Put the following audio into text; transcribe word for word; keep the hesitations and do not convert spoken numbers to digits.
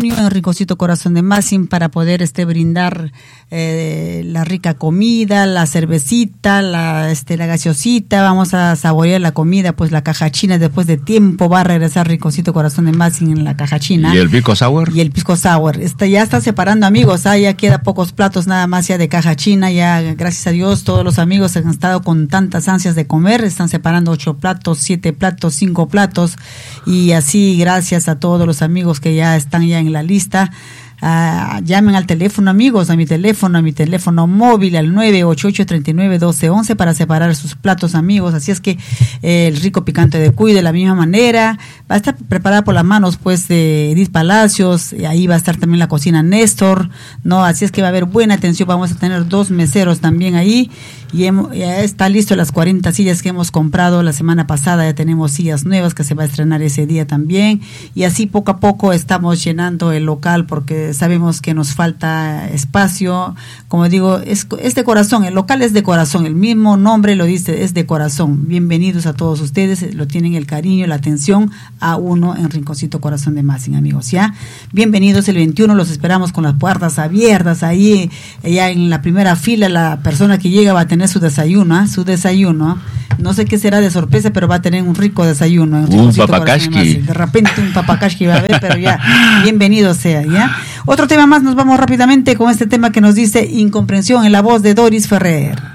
junio en Rinconcito Corazón de Masin para poder este brindar eh, la rica comida, la cervecita, la este la gaseosita. Vamos a saborear la comida, pues la caja china después de tiempo va a regresar Rinconcito Corazón de Masin en la caja china. ¿Y el pisco sour? Y el pisco sour. Está, ya está separando amigos, ah, ya queda pocos platos nada más ya de caja china, ya gracias a Dios todos los amigos han estado con tantas ansias de comer, están separando ocho platos, siete platos, cinco platos y así gracias a todos los amigos que ya están ya en la lista. Uh, llamen al teléfono amigos, a mi teléfono, a mi teléfono móvil al nueve ocho ocho, tres nueve, uno dos uno para separar sus platos amigos, así es que eh, el rico picante de cuy de la misma manera, va a estar preparada por las manos pues de Edith Palacios, y ahí va a estar también la cocina Néstor, no, así es que va a haber buena atención, vamos a tener dos meseros también ahí, y hemos, ya está listo las cuarenta sillas que hemos comprado la semana pasada, ya tenemos sillas nuevas que se va a estrenar ese día también, y así poco a poco estamos llenando el local porque sabemos que nos falta espacio, como digo, es, es de corazón, el local es de corazón, el mismo nombre lo dice, es de corazón. Bienvenidos a todos ustedes, lo tienen el cariño, la atención a uno en Rinconcito Corazón de Masin, amigos, ¿ya? Bienvenidos el veintiuno, los esperamos con las puertas abiertas, ahí ya en la primera fila la persona que llega va a tener su desayuno, ¿eh? su desayuno, no sé qué será de sorpresa, pero va a tener un rico desayuno. En un papacashki. De repente un papacashki va a haber, pero ya, bienvenido sea, ¿ya? Otro tema más, nos vamos rápidamente con este tema que nos dice incomprensión en la voz de Doris Ferrer.